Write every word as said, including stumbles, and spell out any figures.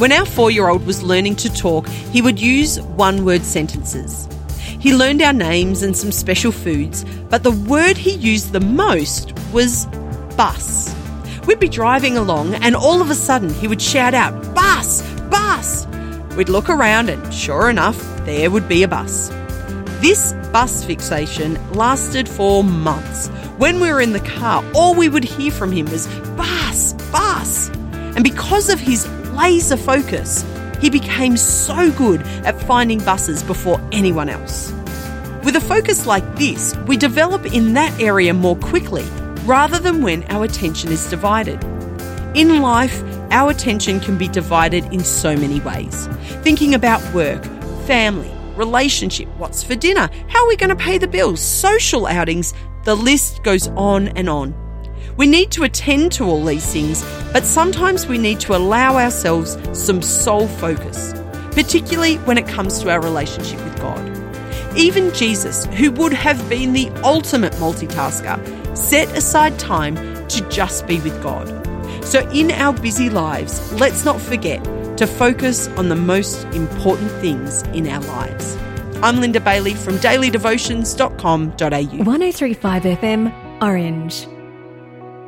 When our four-year-old was learning to talk, he would use one-word sentences. He learned our names and some special foods, but the word he used the most was bus. We'd be driving along and all of a sudden he would shout out, "Bus! Bus!" We'd look around and sure enough, there would be a bus. This bus fixation lasted for months. When we were in the car, all we would hear from him was bus, bus. And because of his laser focus, he became so good at finding buses before anyone else. With a focus like this, we develop in that area more quickly rather than when our attention is divided. In life, our attention can be divided in so many ways. Thinking about work, family, relationship, what's for dinner, how are we going to pay the bills, social outings, the list goes on and on. We need to attend to all these things, but sometimes we need to allow ourselves some sole focus, particularly when it comes to our relationship with God. Even Jesus, who would have been the ultimate multitasker, set aside time to just be with God. So in our busy lives, let's not forget to focus on the most important things in our lives. I'm Linda Bailey from daily devotions dot com dot a u. one oh three point five F M, Orange.